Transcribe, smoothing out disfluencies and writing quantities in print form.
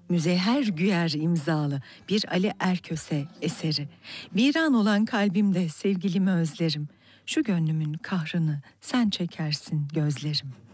Müzeyher Güyer imzalı bir Ali Erköse eseri. Viran olan kalbimde sevgilimi özlerim. Şu gönlümün kahrını sen çekersin gözlerim.